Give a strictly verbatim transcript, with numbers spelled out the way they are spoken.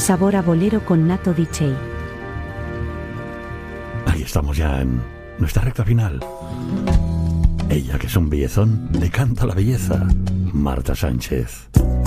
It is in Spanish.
Sabor a bolero con Nato D J. Ahí estamos ya en nuestra recta final. Ella, que es un bellezón, le canta la belleza. Marta Sánchez.